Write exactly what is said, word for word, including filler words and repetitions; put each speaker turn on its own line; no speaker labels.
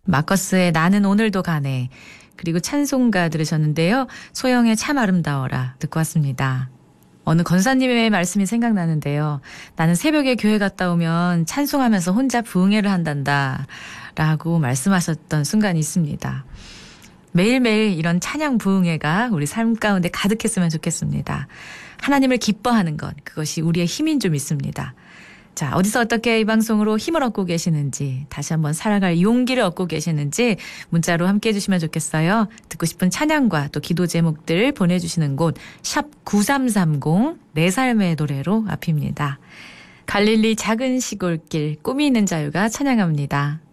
마커스의 나는 오늘도 가네. 그리고 찬송가 들으셨는데요. 소영의 참 아름다워라 듣고 왔습니다. 어느 권사님의 말씀이 생각나는데요. 나는 새벽에 교회 갔다 오면 찬송하면서 혼자 부흥회를 한단다 라고 말씀하셨던 순간이 있습니다. 매일매일 이런 찬양 부흥회가 우리 삶 가운데 가득했으면 좋겠습니다. 하나님을 기뻐하는 것, 그것이 우리의 힘인 줄 믿습니다. 자, 어디서 어떻게 이 방송으로 힘을 얻고 계시는지, 다시 한번 살아갈 용기를 얻고 계시는지 문자로 함께해 주시면 좋겠어요. 듣고 싶은 찬양과 또 기도 제목들 보내주시는 곳 샵 구삼삼공 내 삶의 노래로 앞입니다. 갈릴리 작은 시골길 꿈이 있는 자유가 찬양합니다.